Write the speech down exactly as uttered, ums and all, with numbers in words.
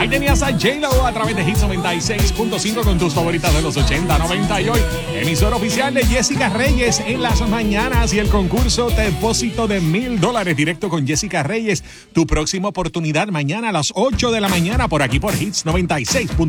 Ahí tenías a J-Lo a través de Hits noventa y seis punto cinco con tus favoritas de los ochenta, noventa y hoy. Emisor oficial de Jessica Reyes en las mañanas y el concurso depósito de mil dólares directo con Jessica Reyes. Tu próxima oportunidad mañana a las ocho de la mañana por aquí por Hits noventa y seis.